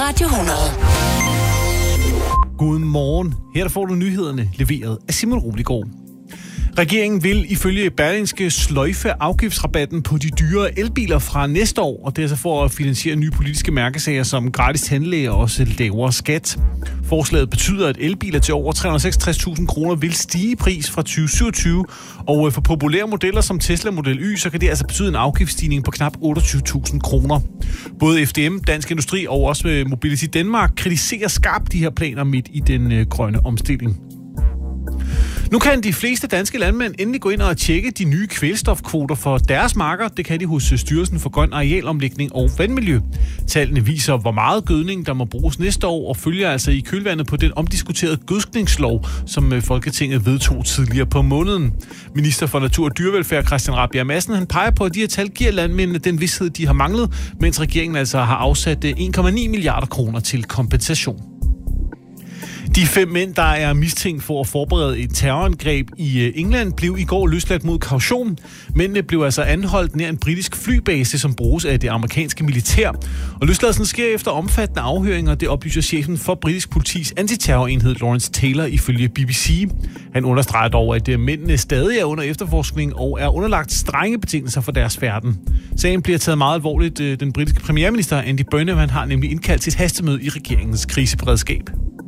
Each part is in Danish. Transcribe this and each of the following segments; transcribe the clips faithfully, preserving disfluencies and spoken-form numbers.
Radio hundrede. Godmorgen. Her får du nyhederne leveret af Simon Roligård. Regeringen vil ifølge Berlingske sløjfe afgiftsrabatten på de dyre elbiler fra næste år, og det er så for at finansiere nye politiske mærkesager som gratis tandlæge og også lavere skat. Forslaget betyder, at elbiler til over tre hundrede og seksogtres tusind kroner vil stige i pris fra tyve syvogtyve, og for populære modeller som Tesla Model Y, så kan det altså betyde en afgiftsstigning på knap otteogtyve tusind kroner. Både F D M, Dansk Industri og også Mobility Danmark kritiserer skarpt de her planer midt i den grønne omstilling. Nu kan de fleste danske landmænd endelig gå ind og tjekke de nye kvælstofkvoter for deres marker. Det kan de hos Styrelsen for Grøn Arealomlægning og Vandmiljø. Tallene viser, hvor meget gødning, der må bruges næste år, og følger altså i kølvandet på den omdiskuterede gødskningslov, som Folketinget vedtog tidligere på måneden. Minister for Natur og Dyrevelfærd Christian Rabjerg Madsen, han peger på, at de her tal giver landmændene den vished, de har manglet, mens regeringen altså har afsat en komma ni milliarder kroner til kompensation. De fem mænd, der er mistænkt for at forberede et terrorangreb i England, blev i går løsladt mod kaution. Mændene blev altså anholdt nær en britisk flybase, som bruges af det amerikanske militær. Og løsladelsen sker efter omfattende afhøringer, det oplyser chefen for britisk politis antiterrorenhed Lawrence Taylor ifølge B B C. Han understreger dog, at mændene stadig er under efterforskning og er underlagt strenge betingelser for deres færden. Sagen bliver taget meget alvorligt. Den britiske premierminister Andy Burnham, han har nemlig indkaldt til et hastemøde i regeringens kriseberedskab.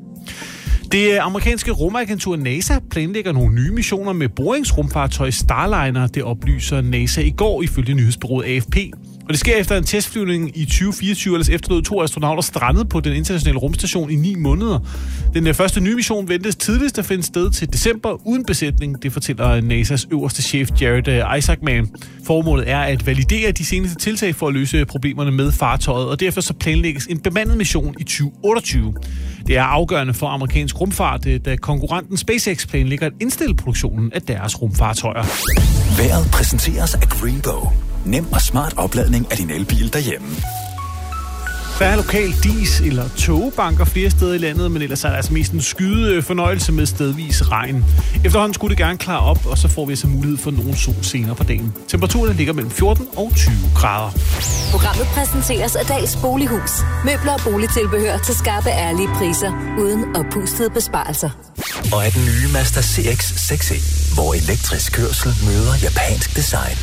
Det amerikanske rumagentur NASA planlægger nogle nye missioner med boringsrumfartøj Starliner, det oplyser NASA i går ifølge nyhedsbureauet A F P. Og det sker efter en testflyvning i tyve fireogtyve, ellers efterlod to astronauter strandet på den internationale rumstation i ni måneder. Den første nye mission ventes tidligst at finde sted til december uden besætning, det fortæller NASAs øverste chef Jared Isaacman. Formålet er at validere de seneste tiltag for at løse problemerne med fartøjet, og derefter så planlægges en bemandet mission i tyve otteogtyve. Det er afgørende for amerikansk rumfart, da konkurrenten SpaceX planlægger at indstille produktionen af deres rumfartøjer. Vejret præsenteres af Greenbow. Nem og smart opladning af din elbil derhjemme. Der er lokal dis- eller togbanker flere steder i landet, men ellers er der altså mest en skyde fornøjelse med stedvis regn. Efterhånden skulle det gerne klare op, og så får vi altså mulighed for nogle sol senere på dagen. Temperaturen ligger mellem fjorten og tyve grader. Programmet præsenteres af Dals Bolighus. Møbler og boligtilbehør til skarpe, ærlige priser, uden oppustede besparelser. Og af den nye Mazda C X seks E, hvor elektrisk kørsel møder japansk design.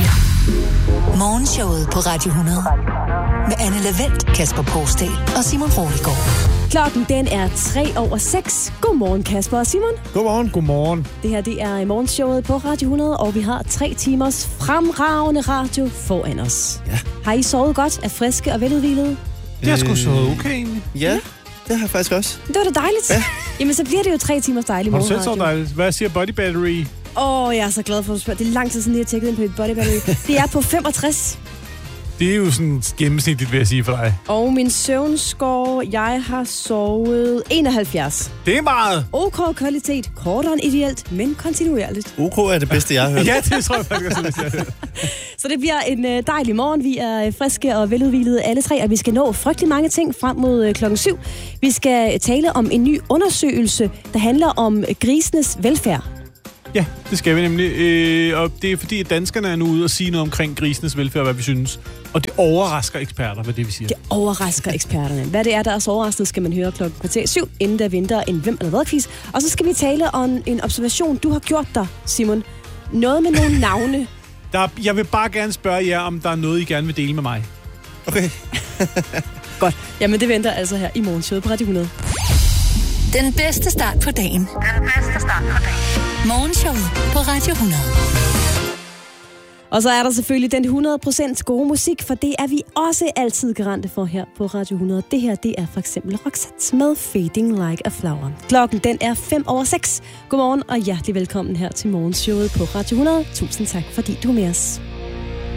Morgenshowet på Radio hundrede. Med Anne Lavendt, Kasper Porsdal og Simon Roligård. Klokken den er tre over seks. Godmorgen Kasper og Simon. Godmorgen. Godmorgen. Det her det er morgenshowet på Radio hundrede, og vi har tre timers fremragende radio foran os. Ja. Har I sovet godt, er friske og veludhvilede? Det har sgu sovet okay egentlig. Ja, ja, det har jeg faktisk også. Det var da dejligt. Ja. Jamen så bliver det jo tre timers dejlig morgenradio. Har du selv så dejligt? Hvad siger Body Battery? Åh, oh, jeg er så glad for, at du spørger. Det er lang tid siden, jeg har tjekket ind på et Body Battery. Det er på femogtres. Det er jo sådan gennemsnitligt, vil jeg sige for dig. Og min søvnscore, jeg har sovet enoghalvfjerds. Det er meget. OK kvalitet, kortere end ideelt, men kontinuerligt. OK er det bedste, jeg har hørt. Ja, det tror jeg faktisk også, jeg har hørt. Så det bliver en øh, dejlig morgen. Vi er friske og veludhvilede alle tre, og vi skal nå frygtelig mange ting frem mod øh, klokken syv. Vi skal tale om en ny undersøgelse, der handler om grisenes velfærd. Ja, det skal vi nemlig. Øh, og det er fordi, at danskerne er nu ude og sige noget omkring grisenes velfærd, hvad vi synes. Og det overrasker eksperter, hvad det vi siger. Det overrasker eksperterne. Hvad det er, der er så overraskende, skal man høre klokken kvarter syv, inden der venter en hvem eller hvad quiz. Og så skal vi tale om en observation, du har gjort dig, Simon. Noget med nogle navne. Der, jeg vil bare gerne spørge jer, om der er noget, I gerne vil dele med mig. Okay. Godt. Jamen, det venter altså her i morgenshowet på Radio hundrede. Den bedste start på dagen. Den bedste start på dagen. Morgenshowet på Radio hundrede. Og så er der selvfølgelig den hundrede procent gode musik, for det er vi også altid garante for her på Radio hundrede. Det her, det er for eksempel Roxette med Fading Like a Flower. Klokken, den er fem over seks. Godmorgen og hjertelig velkommen her til morgenshowet på Radio hundrede. Tusind tak, fordi du er med os.